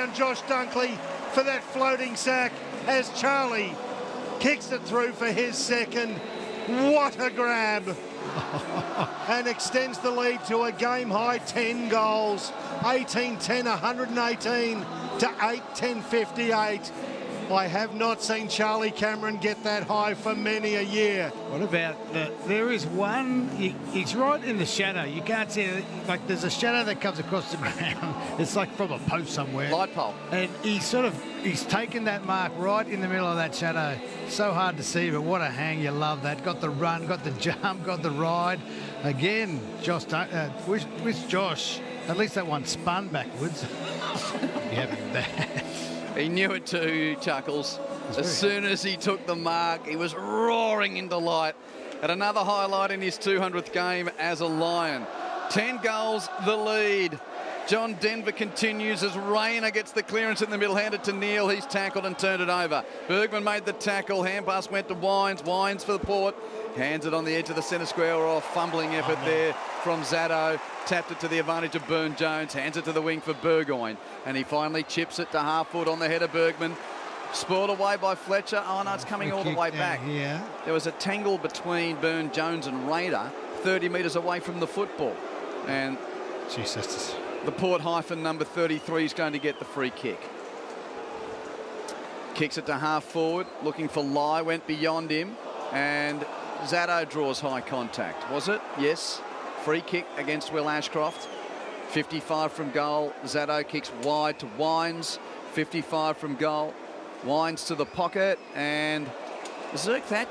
around Josh Dunkley for that floating sack as Charlie kicks it through for his second. What a grab. And extends the lead to a game-high 10 goals. 18-10, 118 to 8-10, 58. I have not seen Charlie Cameron get that high for many a year. What about there is one, he's right in the shadow. You can't see it. Like there's a shadow that comes across the ground. It's like from a post somewhere. Light pole. And he's taken that mark right in the middle of that shadow. So hard to see, but what a hang. You love that. Got the run, got the jump, got the ride. Again, Josh, with Josh, at least that one spun backwards. Yeah, that. He knew it too, Chuckles. As soon as he took the mark, he was roaring into light. At another highlight in his 200th game as a Lion. 10 goals, the lead. John Denver continues as Rayner gets the clearance in the middle, handed to Neil. He's tackled and turned it over. Bergman made the tackle. Hand pass went to Wines. Wines for the Port. Hands it on the edge of the centre square, or a fumbling effort there from Zatto. Tapped it to the advantage of Burne-Jones. Hands it to the wing for Burgoyne. And he finally chips it to half foot on the head of Bergman. Spoiled away by Fletcher. Oh, no, it's coming all the way back. Yeah. There was a tangle between Burne-Jones and Raider, 30 metres away from the football. And Jesus. The Port hyphen number 33 is going to get the free kick. Kicks it to half forward, looking for Lai, went beyond him. And Zatto draws high contact, was it? Yes. Free kick against Will Ashcroft. 55 from goal. Zatto kicks wide to Wines. 55 from goal. Wines to the pocket. And Zerk Thatcher